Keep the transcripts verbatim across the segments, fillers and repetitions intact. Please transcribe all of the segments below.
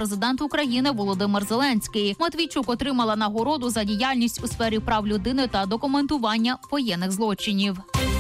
президент України Володимир Зеленський. Матвійчук отримала нагороду за діяльність у сфері прав людини та документування воєнних злочинів.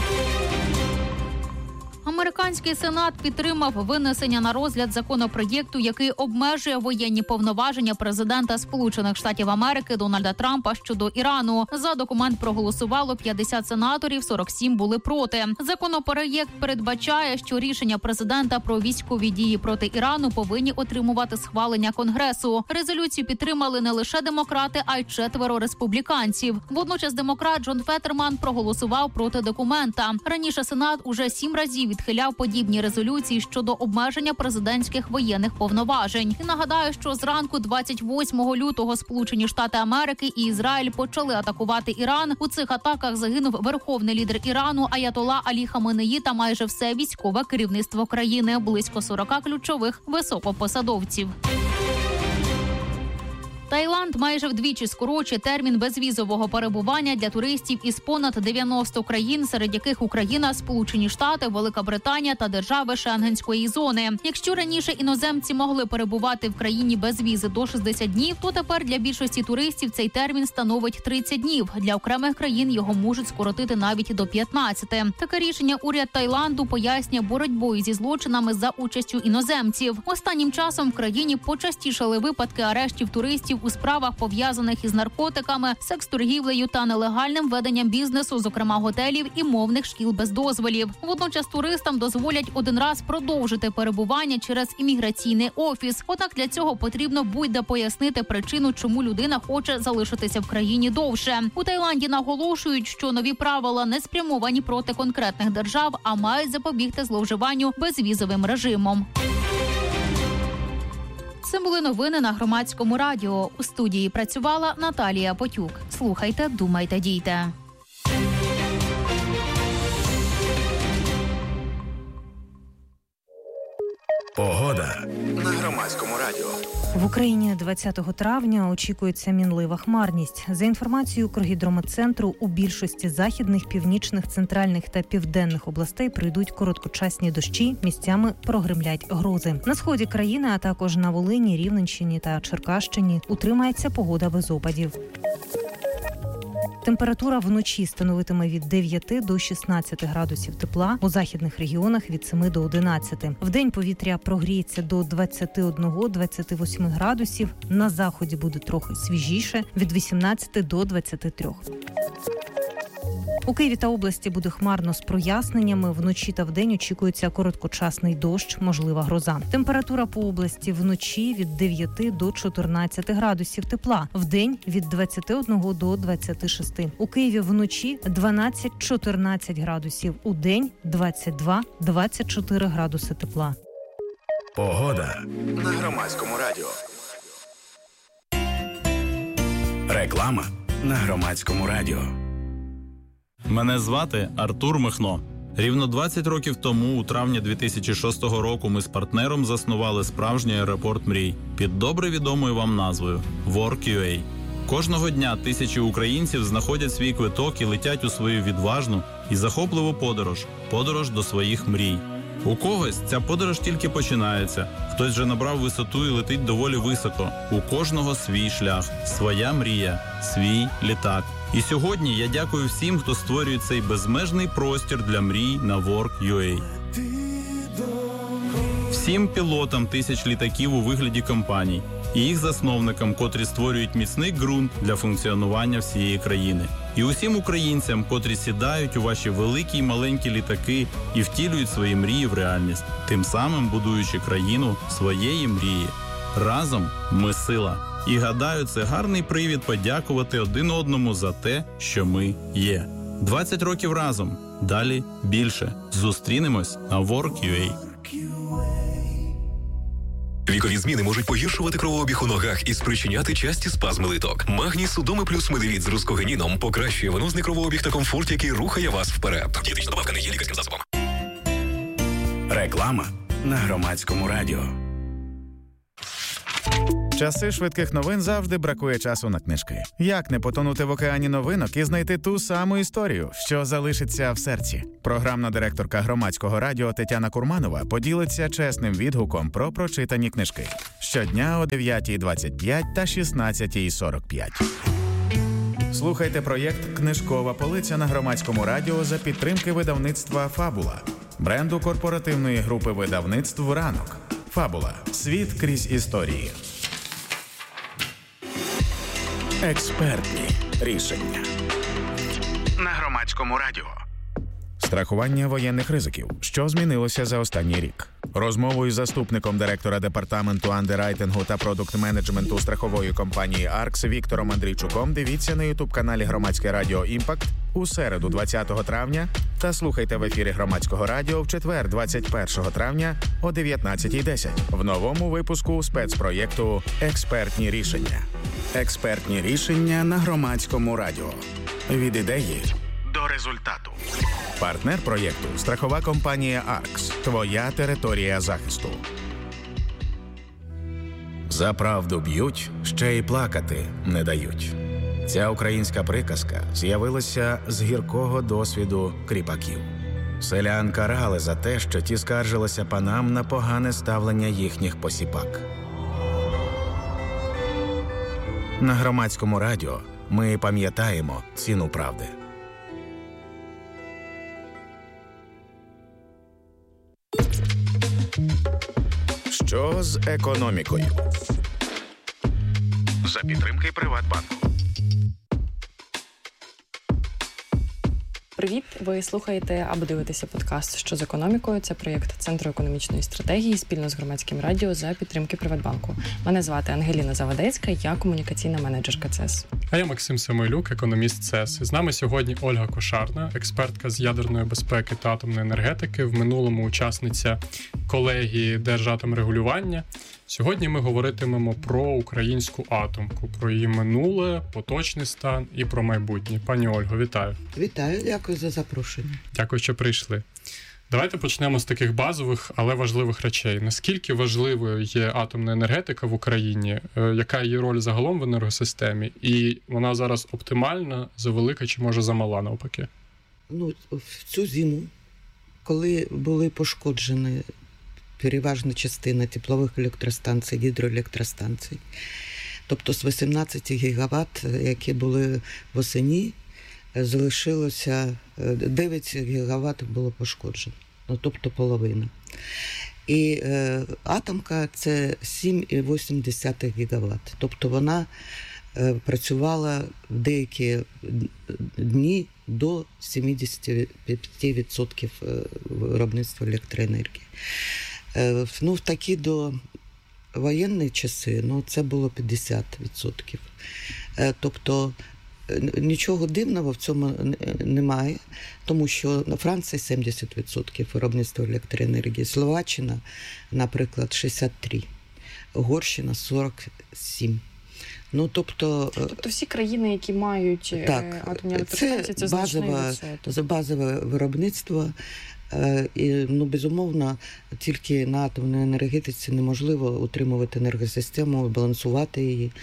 Американський Сенат підтримав винесення на розгляд законопроєкту, який обмежує воєнні повноваження президента Сполучених Штатів Америки Дональда Трампа щодо Ірану. За документ проголосувало п'ятдесят сенаторів, сорок сім були проти. Законопроєкт передбачає, що рішення президента про військові дії проти Ірану повинні отримувати схвалення Конгресу. Резолюцію підтримали не лише демократи, а й четверо республіканців. Водночас демократ Джон Феттерман проголосував проти документа. Раніше Сенат уже сім разів відхиляв подібні резолюції щодо обмеження президентських воєнних повноважень. І нагадаю, що зранку двадцять восьмого лютого Сполучені Штати Америки і Ізраїль почали атакувати Іран. У цих атаках загинув верховний лідер Ірану Аятолла Алі Хаменеї та майже все військове керівництво країни, близько сорока ключових високопосадовців. Таїланд майже вдвічі скорочує термін безвізового перебування для туристів із понад дев'яноста країн, серед яких Україна, Сполучені Штати, Велика Британія та держави Шенгенської зони. Якщо раніше іноземці могли перебувати в країні без візи до шістдесят днів, то тепер для більшості туристів цей термін становить тридцять днів. Для окремих країн його можуть скоротити навіть до п'ятнадцяти. Таке рішення уряд Таїланду пояснює боротьбою зі злочинами за участю іноземців. Останнім часом в країні почастішали випадки арештів туристів у справах, пов'язаних із наркотиками, секс-торгівлею та нелегальним веденням бізнесу, зокрема готелів і мовних шкіл без дозволів. Водночас туристам дозволять один раз продовжити перебування через імміграційний офіс. Однак для цього потрібно будь-де пояснити причину, чому людина хоче залишитися в країні довше. У Таїланді наголошують, що нові правила не спрямовані проти конкретних держав, а мають запобігти зловживанню безвізовим режимом. Це були новини на Громадському радіо. У студії працювала Наталія Потюк. Слухайте, думайте, дійте. Погода на Громадському радіо. В Україні двадцятого травня очікується мінлива хмарність. За інформацією Укргідрометцентру, у більшості західних, північних, центральних та південних областей прийдуть короткочасні дощі, місцями прогримлять грози. На сході країни, а також на Волині, Рівненщині та Черкащині утримається погода без опадів. Температура вночі становитиме від дев'яти до шістнадцяти градусів тепла, у західних регіонах від семи до одинадцяти. Вдень повітря прогріється до двадцяти одного - двадцяти восьми градусів, на заході буде трохи свіжіше – від вісімнадцяти до двадцяти трьох. У Києві та області буде хмарно з проясненнями. Вночі та вдень очікується короткочасний дощ, можлива гроза. Температура по області вночі від дев'яти до чотирнадцяти градусів тепла. Вдень від двадцяти одного до двадцяти шести. У Києві вночі дванадцять - чотирнадцять градусів. У день двадцять два - двадцять чотири градуси тепла. Погода на Громадському радіо. Реклама на Громадському радіо. Мене звати Артур Михно. Рівно двадцять років тому, у травні дві тисячі шостого року, ми з партнером заснували справжній аеропорт мрій під добре відомою вам назвою WorkUA. Кожного дня тисячі українців знаходять свій квиток і летять у свою відважну і захопливу подорож – подорож до своїх мрій. У когось ця подорож тільки починається, хтось вже набрав висоту і летить доволі високо. У кожного свій шлях, своя мрія, свій літак. І сьогодні я дякую всім, хто створює цей безмежний простір для мрій на WorkUA. Всім пілотам тисяч літаків у вигляді компаній і їх засновникам, котрі створюють міцний ґрунт для функціонування всієї країни. І усім українцям, котрі сідають у ваші великі й маленькі літаки і втілюють свої мрії в реальність, тим самим будуючи країну своєї мрії. Разом ми сила. І гадаю, це гарний привід подякувати один одному за те, що ми є. двадцять років разом. Далі більше. Зустрінемось на WorkUA. Вікові зміни можуть погіршувати кровообіг у ногах і спричиняти часті спазми литок. Магній Судоми плюс Медевіт з рускогенીном покращує венозний кровообіг та комфорт, який рухає вас вперед. Дієтична добавка не є лікарським засобом. Реклама на Громадському радіо. Часи швидких новин завжди бракує часу на книжки. Як не потонути в океані новинок і знайти ту саму історію, що залишиться в серці? Програмна директорка Громадського радіо Тетяна Курманова поділиться чесним відгуком про прочитані книжки. Щодня о дев'ятій двадцять п'ять та шістнадцятій сорок п'ять. Слухайте проєкт «Книжкова полиця» на Громадському радіо за підтримки видавництва «Фабула», бренду корпоративної групи видавництв «Ранок». «Фабула. Світ крізь історії». Експертні рішення на Громадському радіо. Страхування воєнних ризиків. Що змінилося за останній рік? Розмову із заступником директора департаменту андеррайтингу та продукт-менеджменту страхової компанії «Аркс» Віктором Андрійчуком дивіться на ютуб-каналі Громадське радіо «Імпакт» у середу двадцятого травня та слухайте в ефірі Громадського радіо в четвер двадцять першого травня о дев'ятнадцятій десять в новому випуску спецпроєкту «Експертні рішення». Експертні рішення на Громадському радіо. Від ідеї до результату. Партнер проєкту – страхова компанія «Аркс». Твоя територія захисту. За правду б'ють, ще й плакати не дають. Ця українська приказка з'явилася з гіркого досвіду кріпаків. Селян карали за те, що ті скаржилися панам на погане ставлення їхніх посіпак. На Громадському радіо ми пам'ятаємо ціну правди. Що з економікою? За підтримки Приватбанку. Привіт! Ви слухаєте або дивитеся подкаст «Що з економікою». Це проєкт Центру економічної стратегії спільно з Громадським радіо за підтримки Приватбанку. Мене звати Ангеліна Завадецька, я комунікаційна менеджерка ЦЕС. А я Максим Самойлюк, економіст ЦЕС. І з нами сьогодні Ольга Кошарна, експертка з ядерної безпеки та атомної енергетики, в минулому учасниця колегії Держатомрегулювання. Сьогодні ми говоритимемо про українську атомку, про її минуле, поточний стан і про майбутнє. Пані Ольго, вітаю. Вітаю, дякую за запрошення. Дякую, що прийшли. Давайте почнемо з таких базових, але важливих речей. Наскільки важливою є атомна енергетика в Україні? Яка її роль загалом в енергосистемі? І вона зараз оптимальна, завелика чи може замала навпаки? Ну, в цю зиму, коли були пошкоджені переважна частина теплових електростанцій, гідроелектростанцій, тобто з вісімнадцять гігават, які були восени, залишилося дев'ять гігават було пошкоджено, ну, тобто половина. І е, атомка – це сім цілих вісім десятих гігават, тобто вона е, працювала в деякі дні до сімдесят п'ять відсотків виробництва електроенергії. Е, ну, в такі до воєнні часи, ну, це було п'ятдесят відсотків. Е, тобто нічого дивного в цьому немає, тому що на Франції сімдесят відсотків виробництва електроенергії, Словаччина, наприклад, шістдесят три відсотки, Угорщина сорок сім. Ну, тобто, тобто всі країни, які мають так, атомні електростанції, це, це базове, це базове виробництво. І, ну, безумовно, тільки на атомній енергетиці неможливо утримувати енергосистему, балансувати її.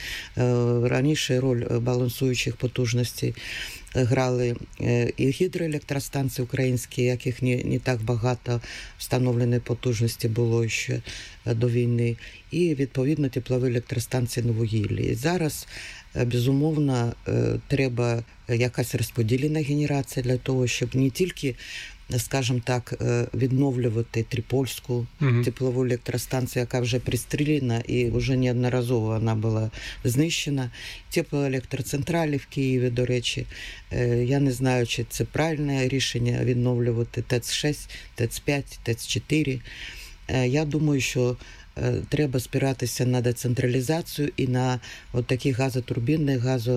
Раніше роль балансуючих потужностей грали і гідроелектростанції українські, яких не, не так багато встановленої потужності було ще до війни, і, відповідно, теплові електростанції на вугіллі. І зараз, безумовно, треба якась розподілена генерація для того, щоб не тільки, скажімо так, відновлювати Трипольську uh-huh. теплову електростанцію, яка вже пристріляна і вже неодноразово вона була знищена. Теплоелектроцентралі в Києві, до речі, я не знаю, чи це правильне рішення відновлювати ТЕЦ шість, ТЕЦ п'ять, ТЕЦ чотири. Я думаю, що треба спиратися на децентралізацію і на от такі газотурбінні,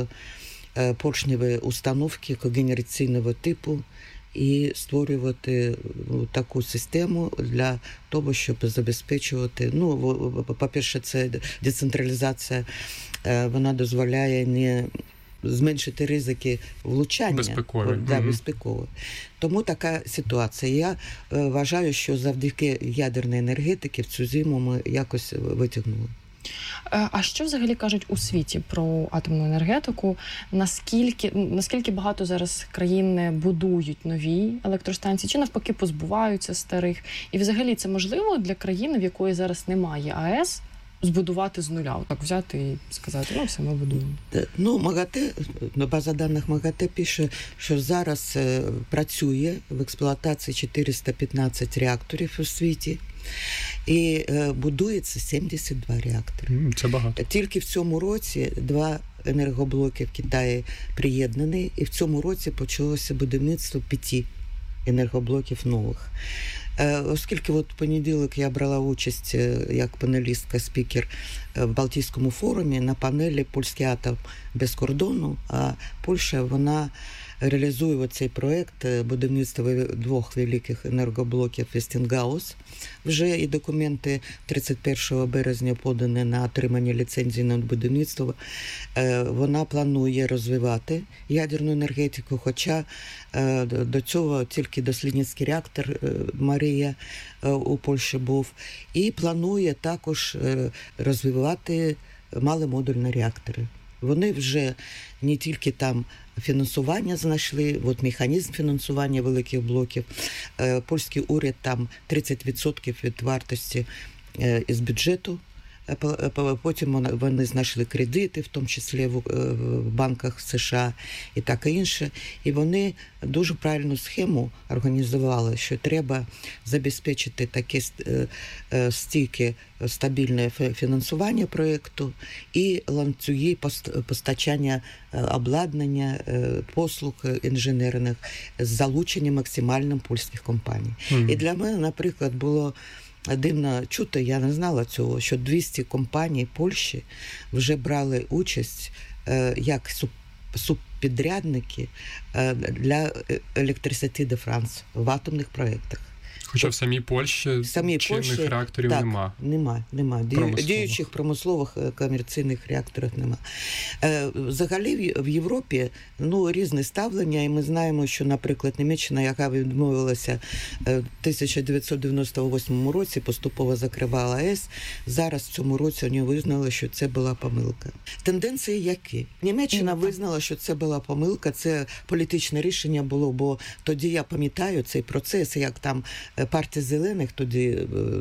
газопоршневі установки когенераційного типу, і створювати таку систему для того, щоб забезпечувати, ну, по-перше, це децентралізація, вона дозволяє не зменшити ризики влучання. Безпекові. Да, безпекові. Тому така ситуація. Я вважаю, що завдяки ядерній енергетиці в цю зиму ми якось витягнули. А що взагалі кажуть у світі про атомну енергетику? Наскільки, наскільки багато зараз країн будують нові електростанції, чи навпаки позбуваються старих? І взагалі це можливо для країни, в якої зараз немає АЕС, збудувати з нуля? Так взяти і сказати, ну все, ми будуємо. Ну, МАГАТЕ, база даних МАГАТЕ пише, що зараз працює в експлуатації чотириста п'ятнадцять реакторів у світі. І е, будується сімдесят два реактори. Mm, це багато. Тільки в цьому році два енергоблоки в Китаї приєднані, і в цьому році почалося будівництво п'яти енергоблоків нових. Е, оскільки от в понеділок я брала участь як панелістка, спікер в Балтійському форумі на панелі «Польський атом без кордону», а Польща, вона реалізує цей проєкт будівництва двох великих енергоблоків Вестінгаус. Вже і документи тридцять першого березня подані на отримання ліцензії на будівництво. Вона планує розвивати ядерну енергетику, хоча до цього тільки дослідницький реактор «Марія» у Польщі був. І планує також розвивати маломодульні реактори. Вони вже не тільки там фінансування знайшли, от механізм фінансування великих блоків. Польський уряд там тридцять відсотків від вартості із бюджету. Потім вони знайшли кредити, в тому числі в банках США і таке інше. І вони дуже правильну схему організували, що треба забезпечити таке стійке, стабільне фінансування проєкту і ланцюги постачання обладнання, послуг інженерних з залученням максимальним польських компаній. Mm-hmm. І для мене, наприклад, було дивно чути, я не знала цього, що двісті компаній Польщі вже брали участь е, як суп, субпідрядники е, для Електрисіті де Франс в атомних проєктах. Хоча в самій Польщі самій чинних Польщі, реакторів так, нема. Нема, нема. Промислових. Діючих промислових комерційних реакторів нема. Взагалі в Європі ну, різне ставлення, і ми знаємо, що, наприклад, Німеччина, яка відмовилася в тисяча дев'ятсот дев'яносто восьмому році, поступово закривала АЕС, зараз в цьому році вони визнали, що це була помилка. Тенденції які? Німеччина визнала, що це була помилка, це політичне рішення було, бо тоді я пам'ятаю цей процес, як там партія зелених тоді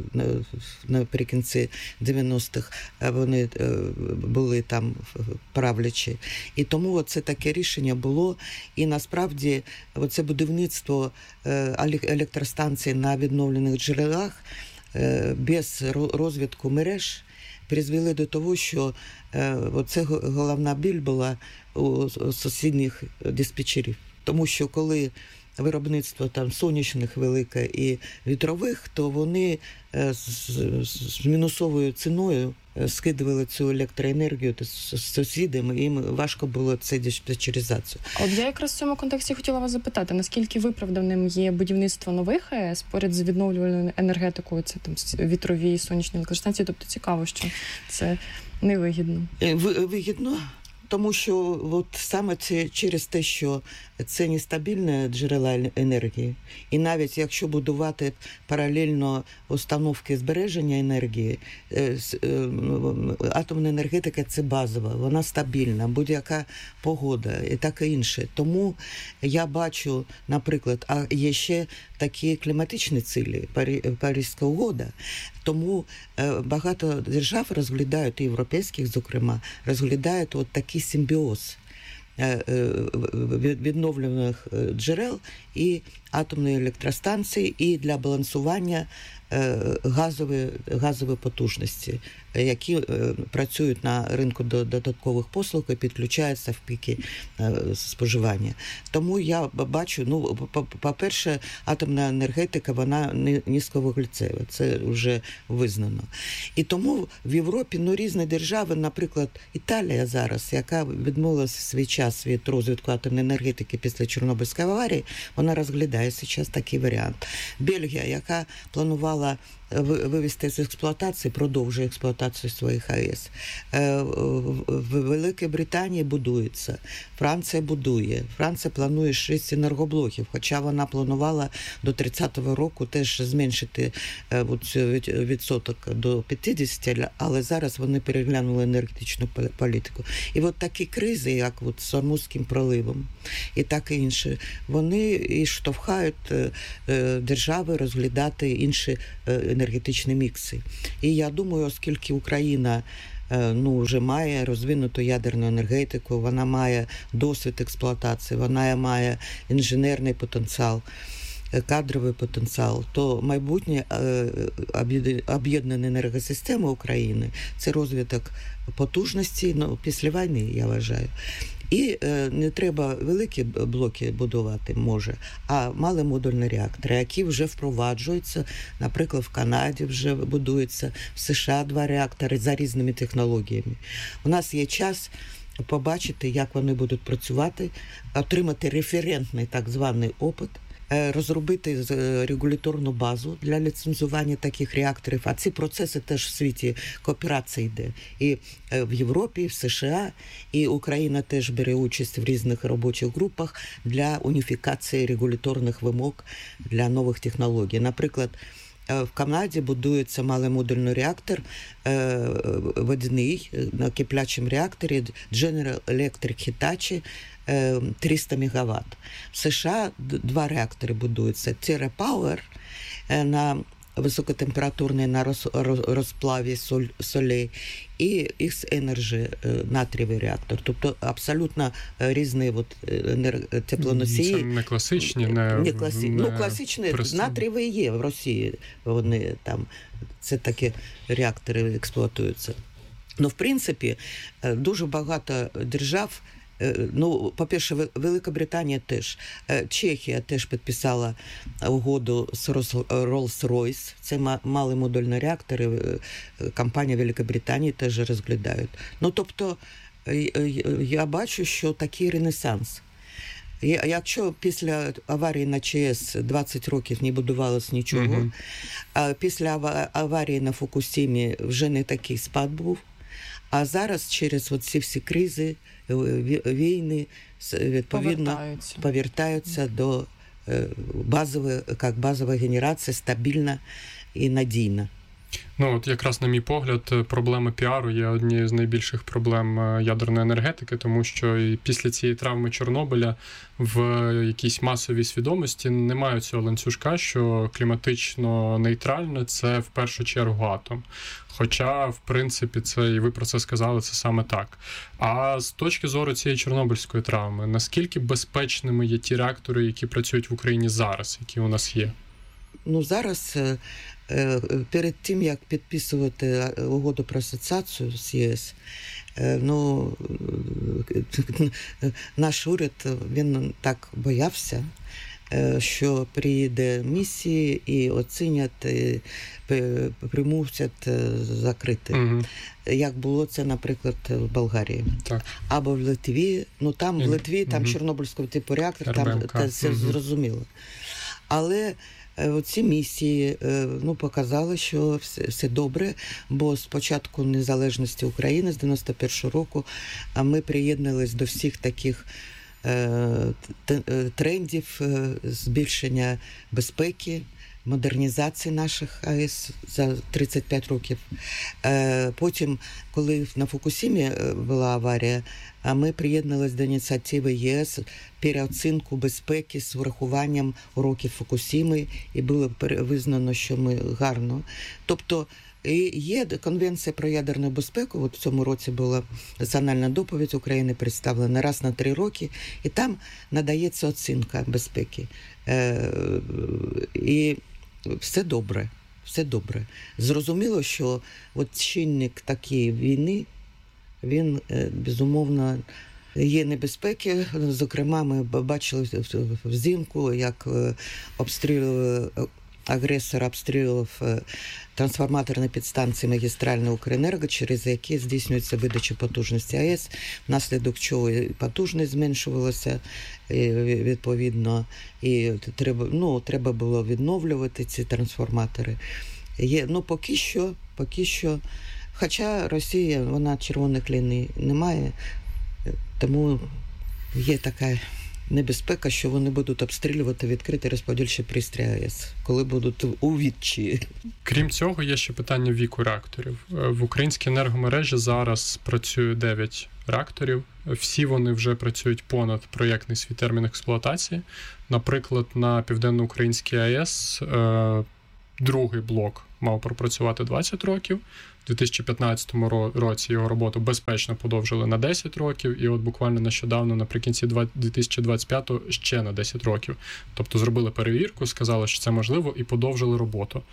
наприкінці дев'яностих вони були там правлячі. І тому це таке рішення було. І насправді це будівництво електростанцій на відновлених джерелах без розвитку мереж призвели до того, що це головна біль була у сусідніх диспетчерів. Тому що коли виробництво там сонячних велике і вітрових, то вони з, з, з мінусовою ціною скидували цю електроенергію з сусідами, і їм важко було це диспетчеризацію. От я якраз в цьому контексті хотіла вас запитати, наскільки виправданим є будівництво нових АЕС поряд з відновлювальною енергетикою, це там вітрові, сонячні електростанції, тобто цікаво, що це невигідно. Вигідно. Тому що от саме це через те, що це нестабільне джерела енергії, і навіть якщо будувати паралельно установки збереження енергії, атомна енергетика – це базова, вона стабільна, будь-яка погода і таке інше. Тому я бачу, наприклад, а є ще такі кліматичні цілі, Паризька угода, тому багато держав розглядають, і європейських, зокрема, розглядають от такий симбіоз відновлюваних джерел і атомної електростанції, і для балансування газової, газової потужності, які працюють на ринку додаткових послуг і підключаються в піки споживання. Тому я бачу, ну, по-перше, атомна енергетика, вона низьковуглецева, це вже визнано. І тому в Європі, ну, різні держави, наприклад, Італія зараз, яка відмовилася в свій час від розвитку атомної енергетики після Чорнобильської аварії, вона розглядає зараз такий варіант. Бельгія, яка планувала вивести з експлуатації, продовжує експлуатацію своїх АЕС. В Великій Британії будується, Франція будує. Франція планує шість енергоблоків, хоча вона планувала до тридцятого року теж зменшити відсоток до п'ятдесят, але зараз вони переглянули енергетичну політику. І от такі кризи, як от з Ормузьким проливом і так і інше, вони і штовхають держави розглядати інші енергетичні мікси. І я думаю, оскільки Україна ну, вже має розвинуту ядерну енергетику, вона має досвід експлуатації, вона має інженерний потенціал, кадровий потенціал, то майбутнє об'єднаної енергосистеми України – це розвиток потужності, ну, після війни, я вважаю. І е, не треба великі блоки будувати, може, а маломодульні реактори, які вже впроваджуються, наприклад, в Канаді вже будуються, в США два реактори за різними технологіями. У нас є час побачити, як вони будуть працювати, отримати референтний так званий опит, розробити регуляторну базу для ліцензування таких реакторів. А ці процеси теж в світі кооперації йде. І в Європі, і в США, і Україна теж бере участь в різних робочих групах для уніфікації регуляторних вимог для нових технологій. Наприклад, в Канаді будується маломодульний реактор водяний на киплячому реакторі General Electric Hitachi триста мегаватт. В США два реактори будуються. TerraPower на високотемпературний на розплаві соль, солей і X-Energy натрієвий реактор. Тобто абсолютно різні от, теплоносії. Це не класичні, не, не класичні. Не ну, класичні прості. Натрієві є в Росії. Вони там, це такі реактори експлуатуються. Ну, в принципі, дуже багато держав. Ну, по-перше, Велика Британія теж. Чехія теж підписала угоду з Rolls-Royce. Це маломодульні реактори. Компанія Великобританії теж розглядають. Ну, тобто, я бачу, що такий ренесанс. Якщо після аварії на ЧАЕС двадцять років не будувалось нічого, uh-huh. а після аварії на Фукусімі вже не такий спад був, а зараз через ці всі кризи, війни, відповідно, повертаються, повертаються до базової, як базова генерація, стабільна і надійна. Ну, от якраз, на мій погляд, проблема піару є однією з найбільших проблем ядерної енергетики, тому що і після цієї травми Чорнобиля в якійсь масовій свідомості немає цього ланцюжка, що кліматично нейтрально – це в першу чергу атом. Хоча, в принципі, це, і ви про це сказали, це саме так. А з точки зору цієї чорнобильської травми, наскільки безпечними є ті реактори, які працюють в Україні зараз, які у нас є? Ну, зараз... Перед тим, як підписувати угоду про асоціацію з ЄС, ну, наш уряд, він так боявся, що приїде місії і оцінять, і примусять закрити. Угу. Як було це, наприклад, в Болгарії. Так. Або в Литві. Ну, там в Литві, там угу. чорнобильського типу реактор, там це угу. зрозуміло. Але ці місії, ну, показали, що все, все добре, бо з початку незалежності України, з дев'яносто першого року, ми приєднались до всіх таких трендів збільшення безпеки, модернізації наших АЕС за тридцять п'ять років. Потім, коли на Фукусімі була аварія, ми приєдналися до ініціативи ЄС переоцінку безпеки з врахуванням уроків Фукусіми, і було визнано, що ми гарно. Тобто, і є Конвенція про ядерну безпеку, от в цьому році була національна доповідь України представлена раз на три роки, і там надається оцінка безпеки. Е, і все добре, все добре. Зрозуміло, що от чинник такої війни, він, безумовно, є небезпеки. Зокрема, ми бачили взимку, як обстрілювали, агресор обстрілював трансформаторні підстанції магістральної Укренерго, через які здійснюється видача потужності АЕС, внаслідок чого і потужність зменшувалася, і, відповідно, і треба, ну, треба було відновлювати ці трансформатори. Є, ну, поки що, поки що, хоча Росія, вона червоних ліній не має, тому є така небезпека, що вони будуть обстрілювати відкритий розподільчий пристрій АЕС, коли будуть у відчаї. Крім цього, є ще питання віку реакторів. В українській енергомережі зараз працює дев'ять реакторів. Всі вони вже працюють понад проєктний свій термін експлуатації. Наприклад, на Південноукраїнській АЕС е, другий блок мав пропрацювати двадцять років. У дві тисячі п'ятнадцятому році його роботу безпечно подовжили на десять років, і от буквально нещодавно, наприкінці дві тисячі двадцять п'ятого, ще на десять років. Тобто зробили перевірку, сказали, що це можливо, і подовжили роботу.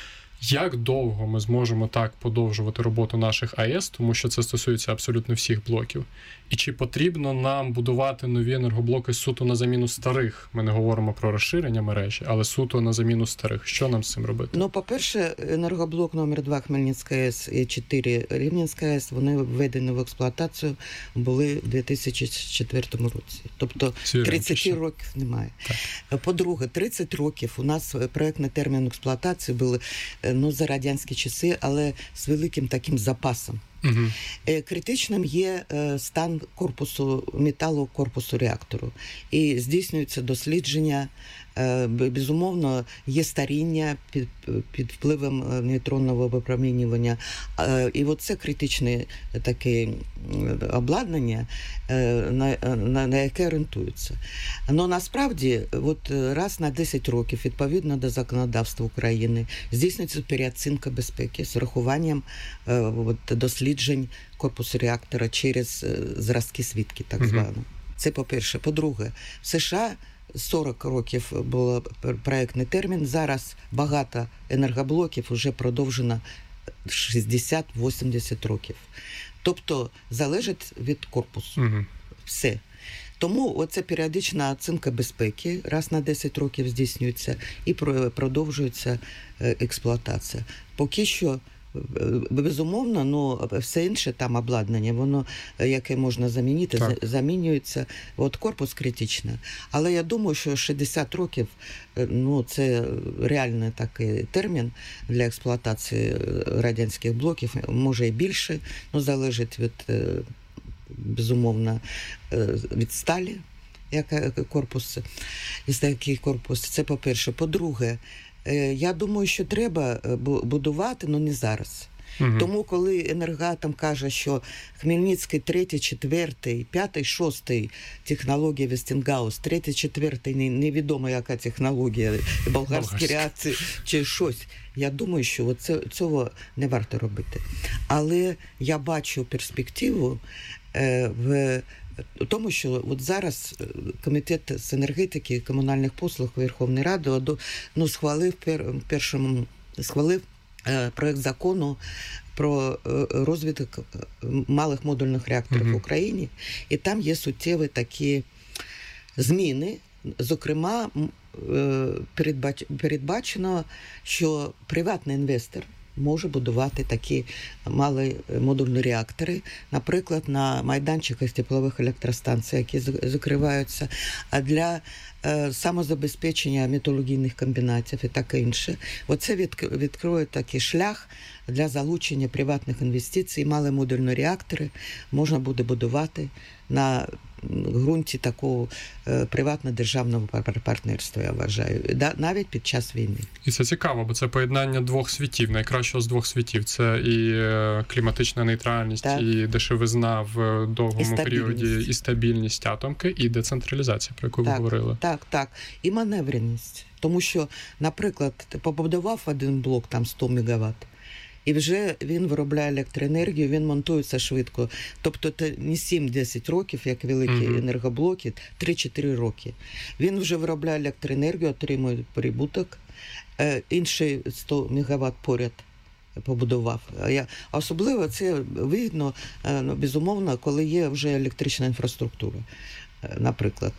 Як довго ми зможемо так подовжувати роботу наших АЕС, тому що це стосується абсолютно всіх блоків? І чи потрібно нам будувати нові енергоблоки суто на заміну старих? Ми не говоримо про розширення мережі, але суто на заміну старих. Що нам з цим робити? Ну, по-перше, енергоблок номер два Хмельницька АЕС і чотири Рівненська АЕС, вони введені в експлуатацію були в дві тисячі четвертому році. Тобто тридцять років немає. Так. По-друге, тридцять років у нас проєктний термін експлуатації були, ну, за радянські часи, але з великим таким запасом. Угу. Критичним є стан корпусу, металу корпусу реактору. І здійснюється дослідження, безумовно, є старіння під, під впливом нейтронного випромінювання. І оце критичне таке обладнання, на, на, на яке орієнтується. Але насправді, от раз на десять років, відповідно до законодавства України, здійснюється переоцінка безпеки з урахуванням от, досліджень корпусу реактора через зразки свідки, так uh-huh. звано. Це по-перше. По-друге, в США сорок років був проєктний термін, зараз багато енергоблоків вже продовжено шістдесят-вісімдесят років. Тобто залежить від корпусу. Uh-huh. Все. Тому оце періодична оцінка безпеки, раз на десять років здійснюється і продовжується експлуатація. Поки що, безумовно, ну, все інше там обладнання, воно, яке можна замінити, так. замінюється. От корпус критично. Але я думаю, що шістдесят років, ну, це реальний такий термін для експлуатації радянських блоків, може і більше, ну, залежить від, безумовно, від сталі, яка корпус, із такий корпус. Це по-перше. По-друге, я думаю, що треба будувати, але не зараз. Угу. Тому, коли Енергоатом каже, що Хмельницький третій, четвертий, п'ятий, шостий технологія Вестінгаус, третій, четвертий, невідомо яка технологія, болгарські реакції чи щось, я думаю, що це, цього не варто робити. Але я бачу перспективу е, в тому, що от зараз Комітет з енергетики і комунальних послуг Верховної Ради ну, схвалив, пер, першому, схвалив е, проект закону про розвиток малих модульних реакторів mm-hmm. в Україні. І там є суттєві такі зміни. Зокрема, передбач, передбачено, що приватний інвестор може будувати такі малі модульні реактори, наприклад, на майданчиках теплових електростанцій, які закриваються, а для е, самозабезпечення металургійних комбінатів і таке інше. Оце від, відкриє такий шлях для залучення приватних інвестицій. Малі модульні реактори можна буде будувати на ґрунті такого е, приватно-державного партнерства, я вважаю, да, навіть під час війни. І це цікаво, бо це поєднання двох світів, найкращого з двох світів. Це і е, кліматична нейтральність, так. і дешевизна в довгому і періоді, і стабільність атомки, і децентралізація, про яку так, ви говорили. Так, так. І маневреність. Тому що, наприклад, ти побудував один блок, там сто мегаватт, і вже він виробляє електроенергію, він монтується швидко. Тобто це не сім-десять років, як великі mm-hmm. енергоблоки, три-чотири роки. Він вже виробляє електроенергію, отримує прибуток. Е, інший сто мегаватт поряд побудував. Я, особливо це видно, е, безумовно, коли є вже електрична інфраструктура. Наприклад,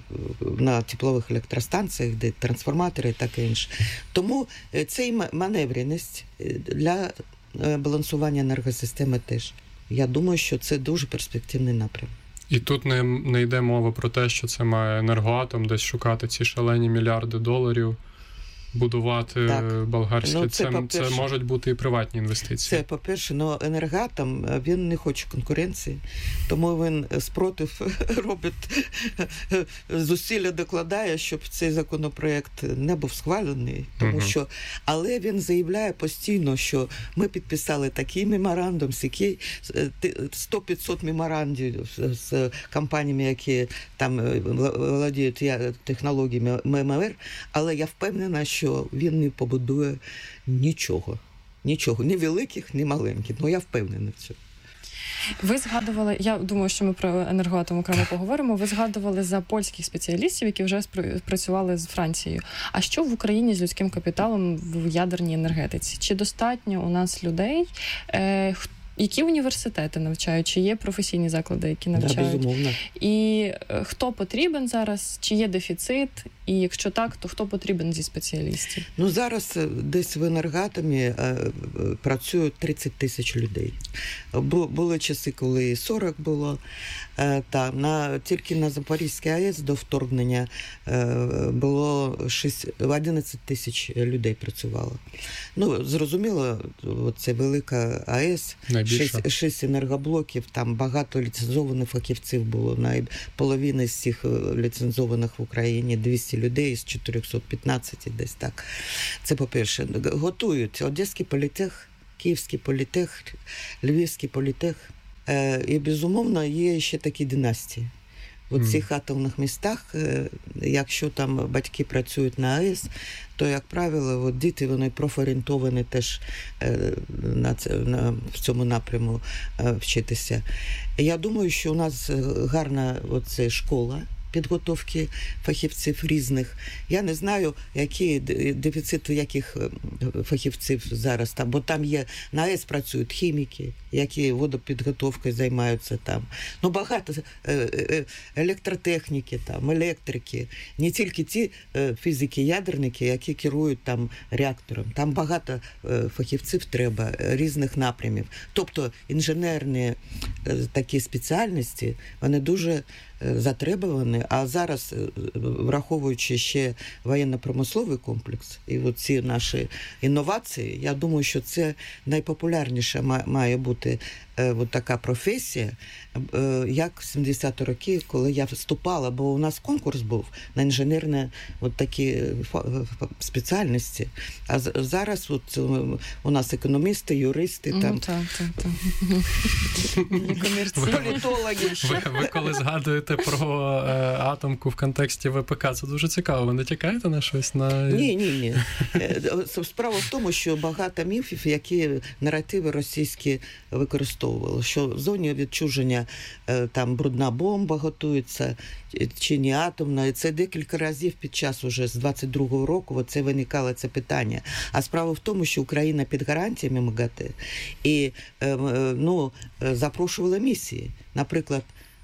на теплових електростанціях, де трансформатори і таке інше. Тому це і маневреність для балансування енергосистеми теж. Я думаю, що це дуже перспективний напрям. І тут не, не йде мова про те, що це має Енергоатом десь шукати ці шалені мільярди доларів. будувати так. болгарські. Ну, це, це, це можуть бути і приватні інвестиції. Це, по-перше, но Енергоатом, він не хоче конкуренції, тому він спротив робить, зусилля докладає, щоб цей законопроект не був схвалений, тому uh-huh. що, але він заявляє постійно, що ми підписали такий меморандум, який сто-п'ятсот меморандів з компаніями, які там володіють технологіями ем ем ер, але я впевнена, що він не побудує нічого. Нічого, ні великих, ні маленьких. Ну, я впевнена в цьому. Ви згадували, я думаю, що ми про Енергоатом окремо поговоримо, ви згадували за польських спеціалістів, які вже працювали з Францією. А що в Україні з людським капіталом в ядерній енергетиці? Чи достатньо у нас людей, е, які університети навчають, чи є професійні заклади, які навчають? Да, безумовно. І хто потрібен зараз, чи є дефіцит, і якщо так, то хто потрібен зі спеціалістів? Ну, зараз десь в Енергоатомі е, працюють тридцять тисяч людей. Бу, були часи, коли сорок було. Е, та, на, тільки на Запорізькій АЕС до вторгнення е, було шість, одинадцять тисяч людей працювало. Ну, зрозуміло, це велика АЕС, шість, шість енергоблоків, там багато ліцензованих фахівців було. Половина з цих ліцензованих в Україні, двісті людей з чотириста п'ятнадцять, десь так. Це по-перше. Готують Одеський політех, Київський політех, Львівський політех. Е, і, безумовно, є ще такі династії. В mm. цих атомних містах, якщо там батьки працюють на АЕС, то, як правило, от діти, вони профорієнтовані теж на, це, на, в цьому напряму вчитися. Я думаю, що у нас гарна оце, школа підготовки фахівців різних. Я не знаю, які дефіцит яких фахівців зараз там, бо там є, на АЕС працюють хіміки, які водопідготовкою займаються там. Ну, багато електротехніки, там, електрики, не тільки ті фізики, ядерники, які керують там реактором. Там багато фахівців треба, різних напрямів. Тобто інженерні такі спеціальності, вони дуже затребувані, а зараз, враховуючи ще воєнно-промисловий комплекс і ці наші інновації, я думаю, що це найпопулярніша має бути от така професія, як в сімдесяті роки, коли я вступала, бо у нас конкурс був на інженерні от такі спеціальності. А зараз от у нас економісти, юристи, там... Ну, так, так, так. Політологи. Ви, ви коли згадуєте про е, атомку в контексті ВПК, це дуже цікаво. Ви натякаєте на щось? На... Ні, ні, ні. Справа в тому, що багато міфів, які наративи російські використовували, що в зоні відчуження там брудна бомба готується, чи не атомна, і це декілька разів під час уже з двадцять другого року це виникало це питання. А справа в тому, що Україна під гарантіями МАГАТЕ і ну, запрошувала місії. Наприклад,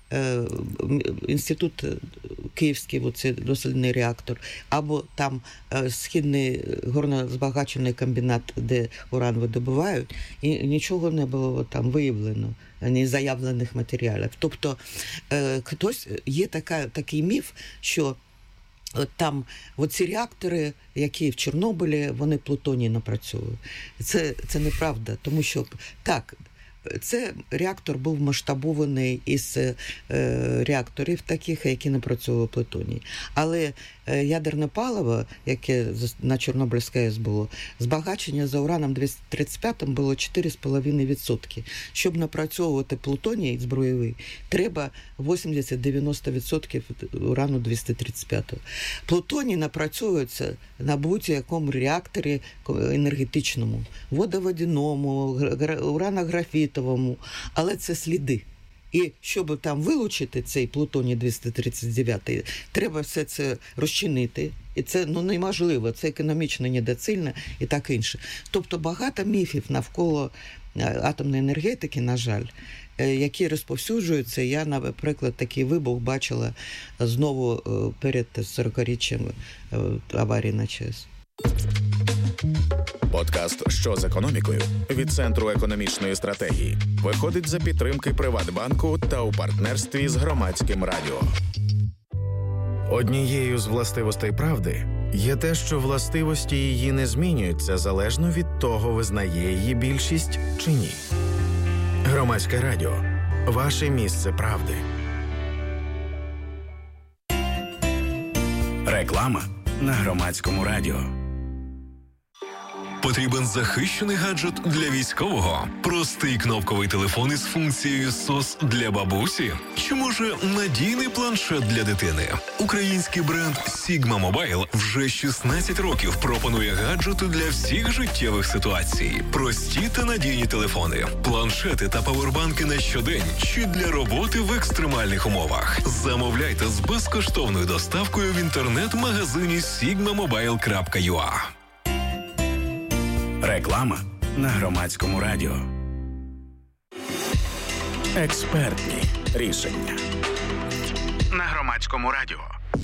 інститут Київський, оце дослідний реактор, або там східний горнозбагачений комбінат, де уран видобувають, і нічого не було там виявлено, ні заявлених матеріалів. Тобто, хтось, є така, такий міф, що там оці реактори, які в Чорнобилі, вони плутоній напрацьовують. Це, це неправда, тому що так, це реактор був масштабований із е, реакторів таких, які напрацьовували плутоній. Але е, ядерне паливо, яке на Чорнобильській АЕС було, збагачення за ураном двісті тридцять п'ять було чотири цілих п'ять десятих відсотка. Щоб напрацьовувати плутоній збройовий, треба вісімдесят-дев'яносто відсотків урану двісті тридцять п'ять. Плутоній напрацьовується на будь-якому реакторі енергетичному, водоводяному, уранографітовому, але це сліди. І щоб там вилучити цей плутоній двісті тридцять дев'ять, треба все це розчинити. І це ну, неможливо, це економічно недоцільно і так інше. Тобто багато міфів навколо атомної енергетики, на жаль, які розповсюджуються. Я, наприклад, такий вибух бачила знову перед сорокаріччям аварії на ЧАЕС. Подкаст «Що з економікою» від Центру економічної стратегії виходить за підтримки Приватбанку та у партнерстві з Громадським радіо. Однією з властивостей правди є те, що властивості її не змінюються залежно від того, визнає її більшість чи ні. Громадське радіо. Ваше місце правди. Реклама на Громадському радіо. Потрібен захищений гаджет для військового? Простий кнопковий телефон із функцією сос для бабусі? Чи може надійний планшет для дитини? Український бренд Sigma Mobile вже шістнадцять років пропонує гаджети для всіх життєвих ситуацій. Прості та надійні телефони, планшети та павербанки на щодень чи для роботи в екстремальних умовах. Замовляйте з безкоштовною доставкою в інтернет-магазині sigma mobile крапка ю а. Реклама на Громадському радіо. Експертні рішення на Громадському радіо.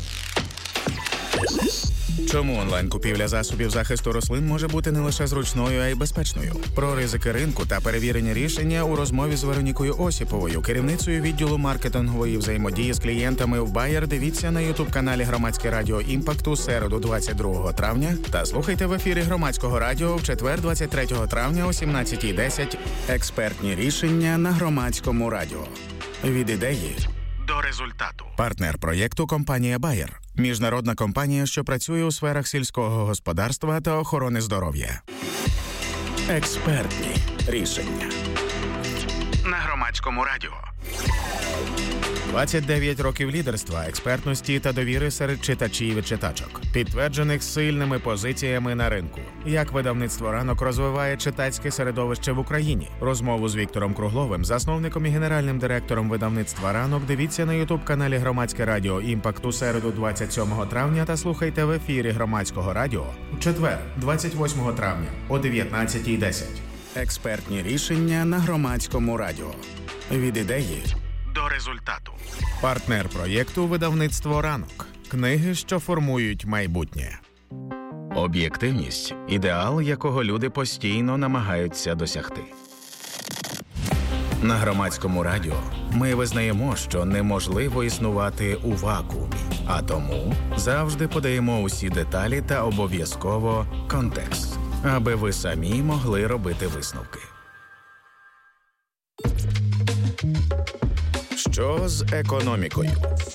Чому онлайн-купівля засобів захисту рослин може бути не лише зручною, а й безпечною? Про ризики ринку та перевірені рішення у розмові з Веронікою Осіповою, керівницею відділу маркетингової взаємодії з клієнтами в Bayer. Дивіться на ютуб-каналі Громадське радіо «Імпакт» у середу двадцять другого травня та слухайте в ефірі Громадського радіо в четвер двадцять третього травня о сімнадцятій десять. Експертні рішення на Громадському радіо. Від ідеї до результату. Партнер проєкту – компанія Bayer. Міжнародна компанія, що працює у сферах сільського господарства та охорони здоров'я. Експертні рішення на Громадському радіо. двадцять дев'ять років лідерства, експертності та довіри серед читачів і читачок, підтверджених сильними позиціями на ринку. Як видавництво «Ранок» розвиває читацьке середовище в Україні? Розмову з Віктором Кругловим, засновником і генеральним директором видавництва «Ранок», дивіться на ютуб-каналі Громадське радіо «Імпакт» у середу двадцять сьомого травня та слухайте в ефірі Громадського радіо у четвер двадцять восьмого травня о дев'ятнадцятій десять. Експертні рішення на Громадському радіо. Від ідеї до результату. Партнер проєкту видавництво «Ранок». Книги, що формують майбутнє. Об'єктивність – ідеал, якого люди постійно намагаються досягти. На Громадському радіо ми визнаємо, що неможливо існувати у вакуумі, а тому завжди подаємо усі деталі та обов'язково контекст, аби ви самі могли робити висновки. Що з економікою?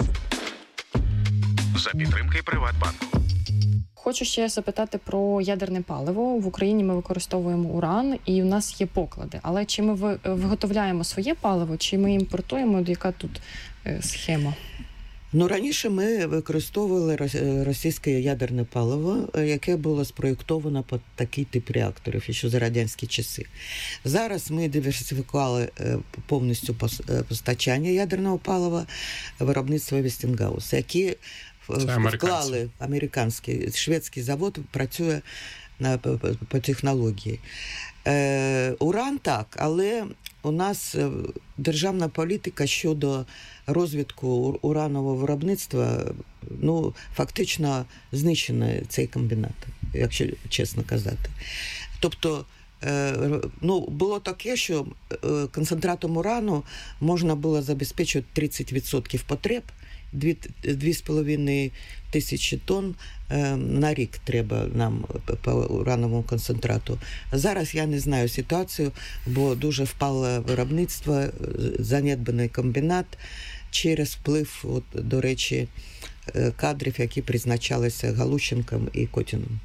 За підтримки Приватбанку. Хочу ще запитати про ядерне паливо. В Україні ми використовуємо уран, і у нас є поклади. Але чи ми виготовляємо своє паливо, чи ми імпортуємо? Яка тут схема? Ну, раніше ми використовували російське ядерне паливо, яке було спроєктовано під такий тип реакторів, ще за радянські часи. Зараз ми диверсифікували повністю постачання ядерного палива виробництва Westinghouse, які вклали американський, шведський завод, працює на, по, по технології. Е, уран так, але у нас державна політика щодо розвитку уранового виробництва, ну, фактично знищено цей комбінат, якщо чесно казати. Тобто, ну, було таке, що концентратом урану можна було забезпечувати тридцять відсотків потреб, дві з половиною тисячі тонн на рік треба нам по урановому концентрату. Зараз я не знаю ситуацію, бо дуже впало виробництво, занедбаний комбінат через вплив, от, до речі, кадрів, які призначалися Галущенком і Котіном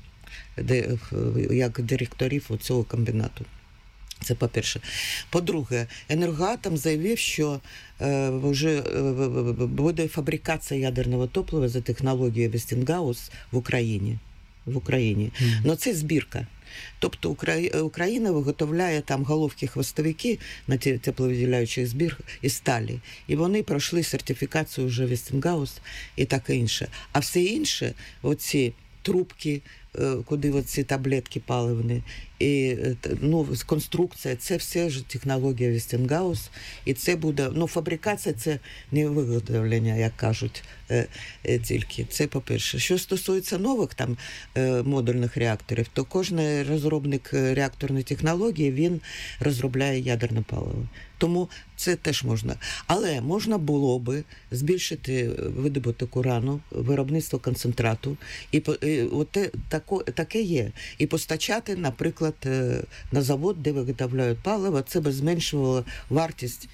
як директорів цього комбінату. Це по-перше. По-друге, Енергоатом заявив, що е, вже е, буде фабрикація ядерного топлива за технологією Westinghouse в Україні. В Україні. Mm. Но це збірка. Тобто Україна виготовляє там головки-хвостовики на тепловиділяючих збір із сталі. І вони пройшли сертифікацію вже Westinghouse і таке інше. А все інше, оці трубки, куди ці таблетки паливні, і, ну, конструкція, це все ж технологія Westinghouse, і це буде, ну, фабрикація, це не виготовлення, як кажуть, е, е, тільки. Це по-перше. Що стосується нових там е, модульних реакторів, то кожен розробник реакторної технології, він розробляє ядерне паливо. Тому це теж можна. Але можна було би збільшити видобуток урану, виробництво концентрату, і, і от те, тако, таке є. І постачати, наприклад, на завод, де виготовляють паливо, це би зменшувало вартість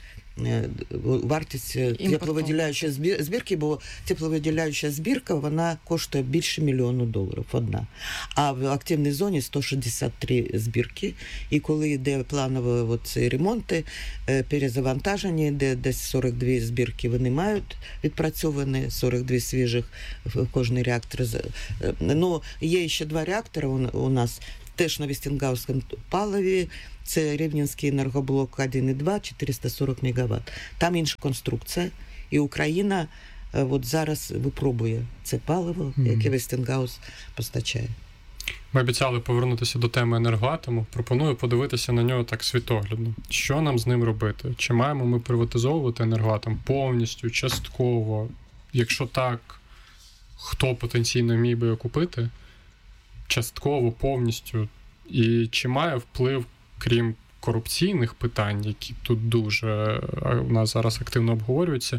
вартість тепловиділяючої збірки, бо тепловиділяюча збірка, вона коштує більше мільйону доларів одна. А в активній зоні сто шістдесят три збірки, і коли йде планові ці ремонти, перезавантаження, де десь сорок дві збірки вони мають відпрацьовані, сорок дві свіжих в кожний реактор. Ну, є ще два реактори у нас, теж на Вестингаузькому паливі, це Рівненський енергоблок один і два, чотириста сорок мегаватт. Там інша конструкція, і Україна от зараз випробує це паливо, mm-hmm. яке Вестингаус постачає. Ми обіцяли повернутися до теми енергоатому. Пропоную подивитися на нього так світоглядно. Що нам з ним робити? Чи маємо ми приватизовувати енергоатом повністю, частково? Якщо так, хто потенційно міг би його купити? Частково, повністю? І чи має вплив, крім корупційних питань, які тут дуже у нас зараз активно обговорюються,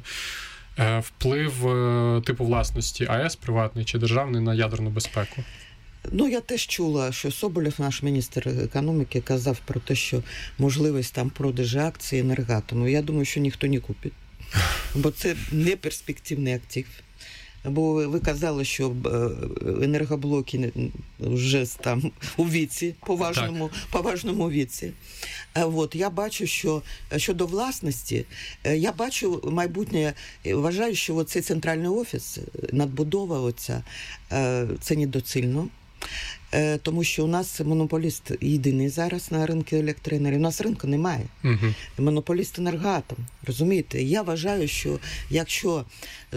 вплив типу власності АЕС приватний чи державний на ядерну безпеку? Ну, я теж чула, що Соболєв, наш міністр економіки, казав про те, що можливість там продажу акцій енергоатому. Я думаю, що ніхто не купить, бо це не перспективний актив. Бо ви казали, що енергоблоки вже там у віці, поважному, поважному віці. От, я бачу, що щодо власності, я бачу майбутнє, вважаю, що цей центральний офіс, надбудова оця, це недоцільно. Тому що у нас монополіст єдиний зараз на ринку електроенергії. У нас ринку немає. Uh-huh. Монополіст енергоатом. Розумієте? Я вважаю, що якщо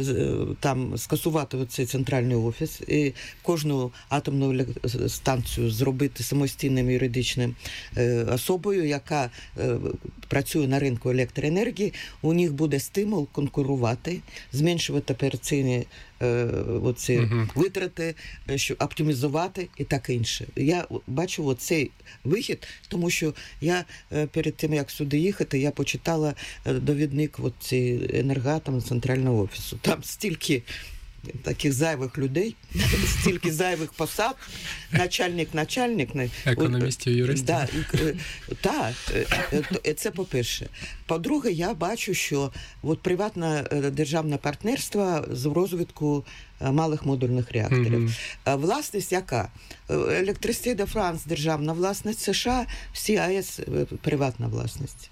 там скасувати цей центральний офіс і кожну атомну станцію зробити самостійним юридичним особою, яка працює на ринку електроенергії, у них буде стимул конкурувати, зменшувати операційні оці uh-huh. витрати, що оптимізувати і так інше. Я бачу оцей вихід, тому що я перед тим, як сюди їхати, я почитала довідник оці енергоатом центрального офісу. Там стільки таких зайвих людей, стільки зайвих посад, начальник-начальник. Економістів, юристів. Так, да, та, це по-перше. По-друге, я бачу, що от приватне державне партнерство з розвитку малих модульних реакторів. Mm-hmm. Власність яка? Електристі де Франс державна власність, США, всі АЕС приватна власність.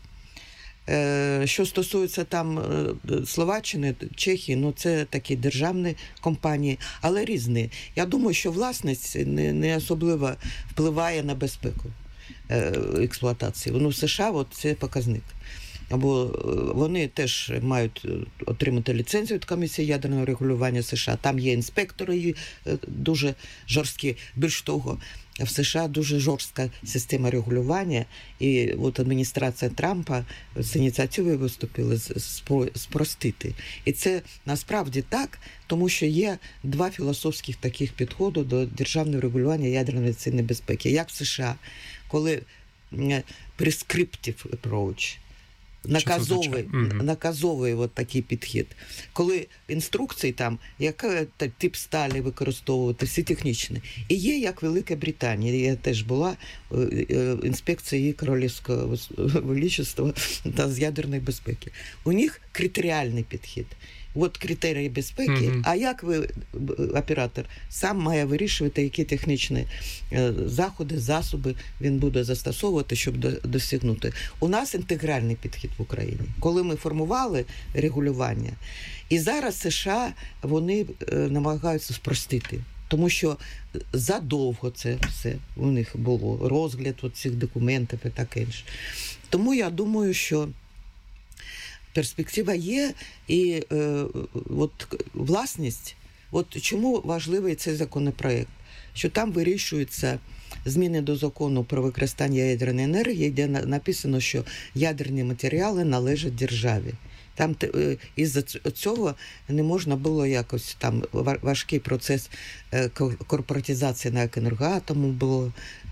Що стосується там Словаччини, Чехії, ну це такі державні компанії, але різні. Я думаю, що власність не, не особливо впливає на безпеку експлуатації. Ну, в США от це показник. Бо вони теж мають отримати ліцензію від Комісії ядерного регулювання США. Там є інспектори дуже жорсткі. Більш того, в США дуже жорстка система регулювання, і от адміністрація Трампа з ініціативою виступила спростити. І це насправді так, тому що є два філософських таких підходи до державного регулювання ядерної безпеки. Як в США, коли prescriptive approach, наказовий, mm-hmm. наказовий от такий підхід. Коли інструкції там, який тип сталі використовувати, всі технічні. І є, як Велика Британія, я теж була, інспекція її королівського величества та з ядерної безпеки. У них критеріальний підхід. От критерії безпеки, mm-hmm. а як ви, оператор, сам має вирішувати, які технічні заходи, засоби він буде застосовувати, щоб досягнути. У нас інтегральний підхід в Україні. Коли ми формували регулювання, і зараз США, вони намагаються спростити. Тому що задовго це все у них було, розгляд цих документів і таке інше. Тому я думаю, що перспектива є, і е, от власність, от чому важливий цей законопроект? Що там вирішуються зміни до закону про використання ядерної енергії, де написано, що ядерні матеріали належать державі. Там із-за цього не можна було якось, там важкий процес корпоратизації на енергоатому було,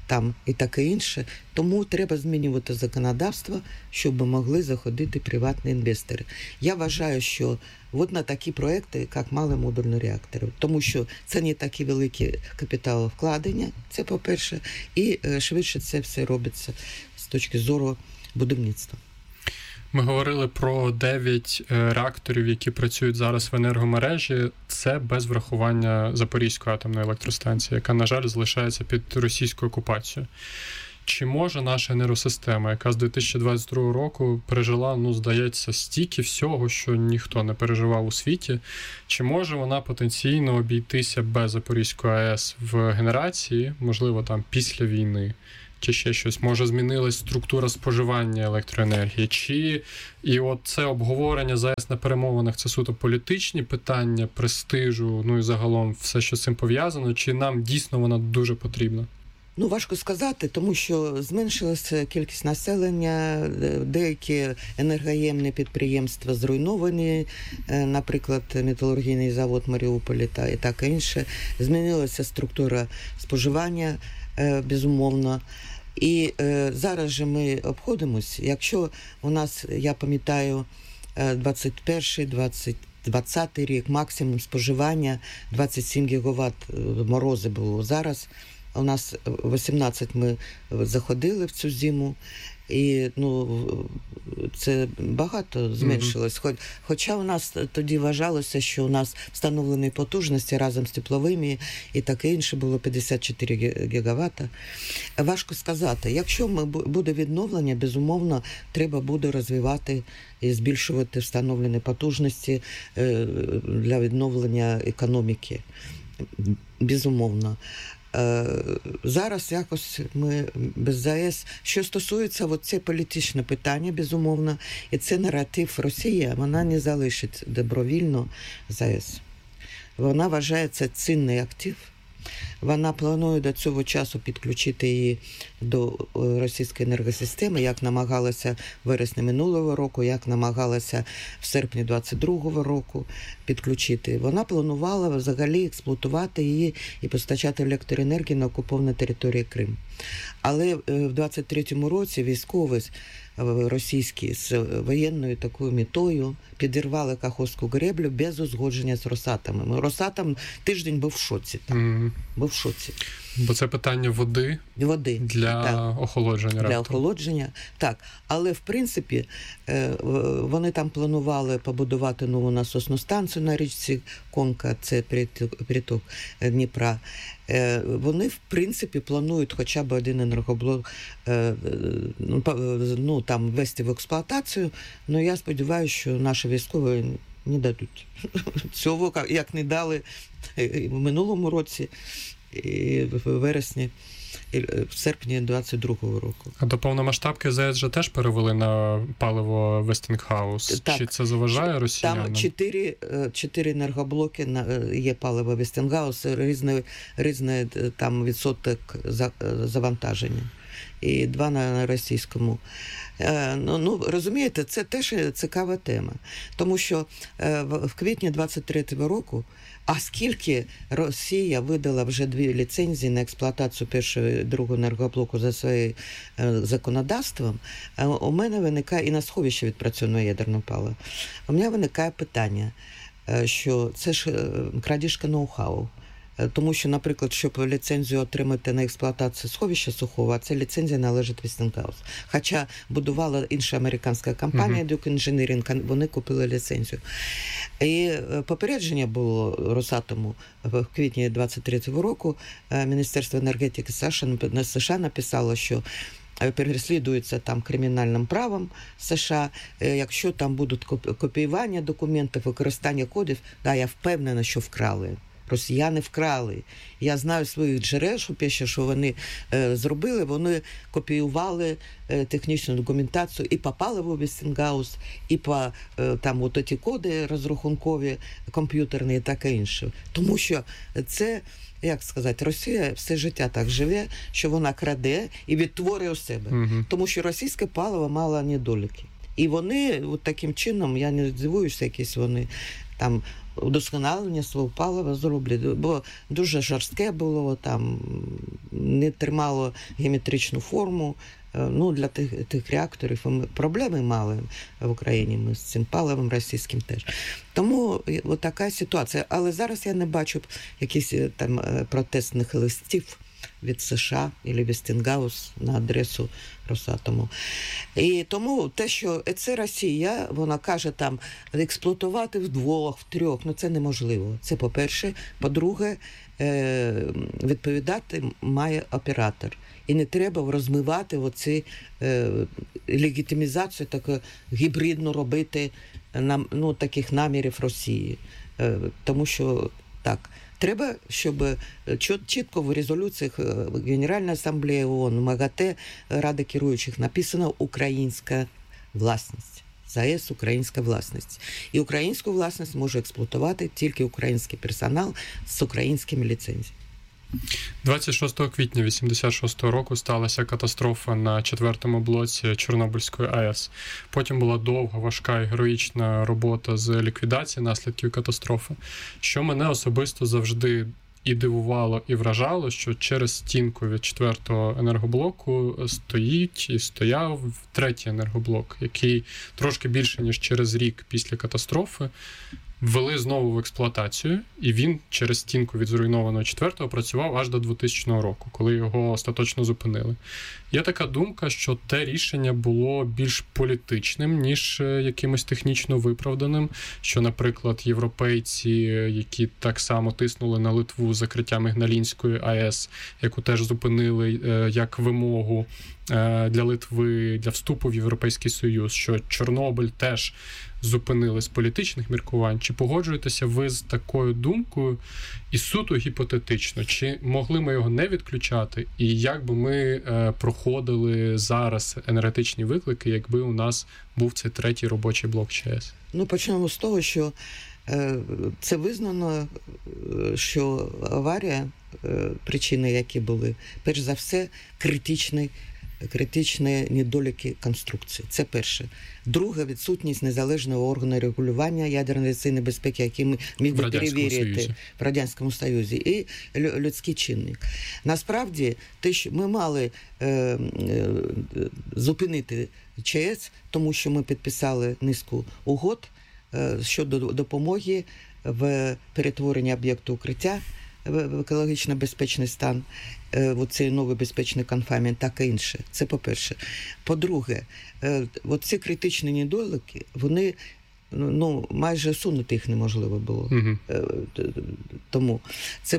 там і таке інше. Тому треба змінювати законодавство, щоб могли заходити приватні інвестори. Я вважаю, що от на такі проекти, як мали модульні реактори, тому що це не такі великі капіталовкладення, це по-перше, і швидше це все робиться з точки зору будівництва. Ми говорили про дев'ять реакторів, які працюють зараз в енергомережі. Це без врахування Запорізької атомної електростанції, яка, на жаль, залишається під російською окупацією. Чи може наша енергосистема, яка з дві тисячі двадцять другого року пережила, ну, здається, стільки всього, що ніхто не переживав у світі, чи може вона потенційно обійтися без Запорізької АЕС в генерації, можливо, там після війни? Чи ще щось, може змінилась структура споживання електроенергії, чи і от це обговорення зараз на перемовинах, це суто політичні питання, престижу, ну і загалом все, що з цим пов'язано, чи нам дійсно вона дуже потрібна? Ну, важко сказати, тому що зменшилася кількість населення, деякі енергоємні підприємства зруйновані, наприклад, металургійний завод Маріуполі та і таке інше. Змінилася структура споживання, безумовно. І е, зараз же ми обходимось. Якщо у нас, я пам'ятаю, двадцять перший, двадцятий рік, максимум споживання двадцять сім гігават морози було. Зараз у нас вісімнадцять ми заходили в цю зиму. І, ну, це багато зменшилось. Хоч, хоча у нас тоді вважалося, що у нас встановлені потужності разом з тепловими і таке інше було п'ятдесят чотири гігавата. Важко сказати. Якщо ми, буде відновлення, безумовно, треба буде розвивати і збільшувати встановлені потужності для відновлення економіки. Безумовно. Зараз якось ми без ЗАЕС. Що стосується, от це політичне питання, безумовно, і це наратив Росії, вона не залишить добровільно ЗАЕС. Вона вважає це цінний актив. Вона планує до цього часу підключити її до російської енергосистеми, як намагалася в вересні минулого року, як намагалася в серпні двадцять другого року підключити. Вона планувала взагалі експлуатувати її і постачати електроенергію на окупованій території Крим. Але в двадцять третьому році військові російські з воєнною такою метою підірвали Каховську греблю без узгодження з Росатомом. Росатом тиждень був в шоці. Mm. Був в шоці. Бо це питання води, води для так. охолодження Для реактору. охолодження, так. Але, в принципі, вони там планували побудувати нову насосну станцію на річці Конка, це приток Дніпра. Вони, в принципі, планують хоча б один енергоблок ну, там, ввести в експлуатацію, але я сподіваюся, що наші військові не дадуть цього, як не дали в минулому році, і в вересні, і в серпні двадцять другого року. А до повномасштабки ЗАЕС же теж перевели на паливо Вестінгхаус. Так. Чи це заважає росіянам? Там чотири, чотири енергоблоки є паливо Вестінгхаус, різний, різний там відсоток завантаження. І два на російському. Ну, ну, розумієте, це теж цікава тема. Тому що в квітні двадцять третього року, а скільки Росія видала вже дві ліцензії на експлуатацію першого і другого енергоблоку за своїм законодавством, у мене виникає, і на сховище відпрацьовано ядерне паливо, у мене виникає питання, що це ж крадіжка ноу-хау. Тому що, наприклад, щоб ліцензію отримати на експлуатацію сховища сухого, а ця ліцензія належить Вестінгхаус. Хоча будувала інша американська компанія, Duke Engineering, вони купили ліцензію. І попередження було Росатому в квітні двадцять третього року. Міністерство енергетики США написало, що переслідується там кримінальним правом США, якщо там будуть копіювання документів, використання кодів, да, я впевнена, що вкрали. Росіяни вкрали. Я знаю своїх джерел, що пише, що вони е, зробили, вони копіювали е, технічну документацію і по паливу Вестінгхаус, і по е, там от ці коди розрахункові, комп'ютерні і таке інше. Тому що це, як сказати, Росія все життя так живе, що вона краде і відтворює у себе. Угу. Тому що російське паливо мало недоліки. І вони от таким чином, я не здивуюся, якісь вони там удосконалення свого палива зроблять, бо дуже жорстке було, там не тримало геометричну форму. Ну, для тих, тих реакторів ми проблеми мали в Україні, ми з цим паливом російським теж. Тому от така ситуація. Але зараз я не бачу якихось там протестних листів від США або Вестінгаус на адресу Росатому. І тому те, що це Росія, вона каже там експлуатувати вдвох, втрьох, ну це неможливо. Це по-перше. По-друге, відповідати має оператор. І не треба розмивати оці е, легітимізацію, таку гібридну робити нам, ну, таких намірів Росії. Е, тому що так, треба, щоб чітко в резолюціях Генеральної асамблеї ООН, МАГАТЕ, Ради керуючих написано «українська власність». ЗАЕС – українська власність. І українську власність може експлуатувати тільки український персонал з українськими ліцензіями. двадцять шостого квітня вісімдесят шостого року сталася катастрофа на четвертому блоці Чорнобильської АЕС. Потім була довга, важка і героїчна робота з ліквідації наслідків катастрофи. Що мене особисто завжди і дивувало, і вражало, що через стінку від четвертого енергоблоку стоїть і стояв третій енергоблок, який трошки більше, ніж через рік після катастрофи ввели знову в експлуатацію, і він через стінку від зруйнованого четвертого працював аж до двохтисячного року, коли його остаточно зупинили. Є така думка, що те рішення було більш політичним, ніж якимось технічно виправданим, що, наприклад, європейці, які так само тиснули на Литву з закриттям Ігналінської АЕС, яку теж зупинили як вимогу для Литви, для вступу в Європейський Союз, що Чорнобиль теж зупинили з політичних міркувань. Чи погоджуєтеся ви з такою думкою і суто гіпотетично? Чи могли ми його не відключати? І як би ми е, проходили зараз енергетичні виклики, якби у нас був цей третій робочий блок ЧАЕС? Ну, почнемо з того, що е, це визнано, що аварія, е, причини які були, перш за все, критичний критичні недоліки конструкції. Це перше. Друге, відсутність незалежного органу регулювання ядерної небезпеки, який міг би перевірити в Радянському Союзі, і людський чинник. Насправді, те, що ми мали е, е, зупинити ЧАЕС, тому що ми підписали низку угод е, щодо допомоги в перетворенні об'єкту укриття в екологічно безпечний стан, оцей новий безпечний конфайнмент, так і інше. Це по-перше. По-друге, оці критичні недоліки, вони, ну, майже усунути їх неможливо було. Mm-hmm. Тому це,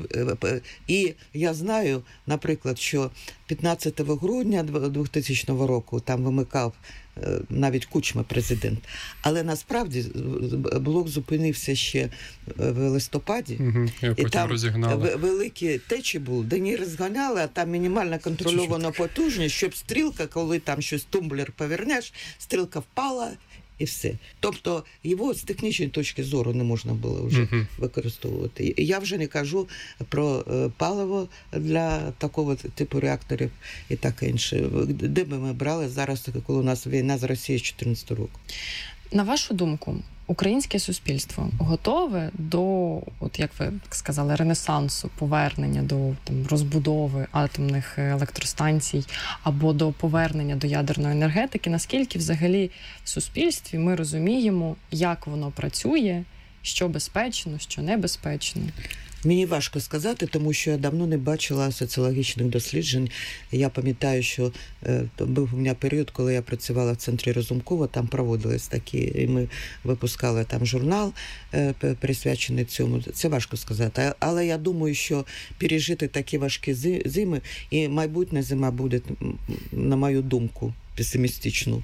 і я знаю, наприклад, що п'ятнадцятого грудня двохтисячного року там вимикав навіть Кучма президент. Але насправді блок зупинився ще в листопаді. Угу, і там розігнали. Великі течі були, де не розганяли, а там мінімально контрольована потужність, щоб стрілка, коли там щось тумблер повернеш, стрілка впала і все. Тобто його з технічної точки зору не можна було вже uh-huh. використовувати. Я вже не кажу про е, паливо для такого типу реакторів і таке інше. Де би ми брали зараз, коли у нас війна з Росією з чотирнадцятого року? На вашу думку, українське суспільство готове до, от як ви сказали, ренесансу, повернення до там, розбудови атомних електростанцій або до повернення до ядерної енергетики? Наскільки взагалі в суспільстві ми розуміємо, як воно працює, що безпечно, що небезпечно? Мені важко сказати, тому що я давно не бачила соціологічних досліджень. Я пам'ятаю, що е, був у мене період, коли я працювала в центрі Разумкова, там проводились такі, і ми випускали там журнал, е, присвячений цьому. Це важко сказати. Але я думаю, що пережити такі важкі зими, і майбутня зима буде, на мою думку, песимістичну,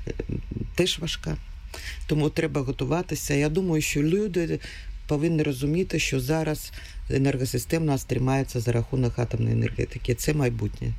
теж важка. Тому треба готуватися. Я думаю, що люди повинні розуміти, що зараз енергосистема нас тримається за рахунок атомної енергетики. Це майбутнє.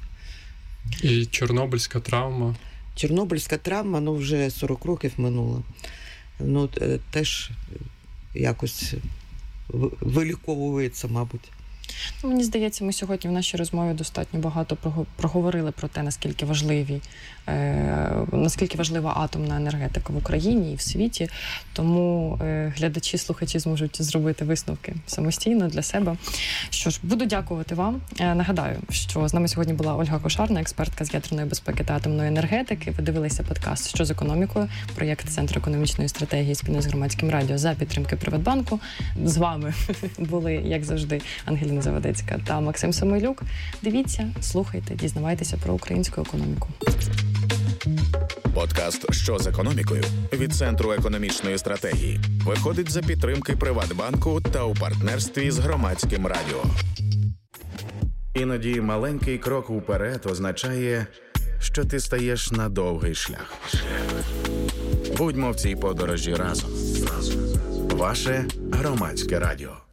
І Чорнобильська травма? Чорнобильська травма, ну, вже сорок років минуло. Ну, теж якось виліковується, мабуть. Мені здається, ми сьогодні в нашій розмові достатньо багато проговорили про те, наскільки важливі, е, наскільки важлива атомна енергетика в Україні і в світі. Тому е, глядачі, слухачі зможуть зробити висновки самостійно для себе. Що ж, буду дякувати вам. Е, нагадаю, що з нами сьогодні була Ольга Кошарна, експертка з ядерної безпеки та атомної енергетики. Ви дивилися подкаст «Що з економікою?», проєкт Центру економічної стратегії спільно з Громадським радіо за підтримки Приватбанку. З вами були, як завжди, Ангеліна Завадецька та Максим Самойлюк. Дивіться, слухайте, дізнавайтеся про українську економіку. Подкаст «Що з економікою?» від Центру економічної стратегії виходить за підтримки Приватбанку та у партнерстві з Громадським радіо. Іноді маленький крок уперед означає, що ти стаєш на довгий шлях. Будьмо в цій подорожі разом. Ваше Громадське радіо.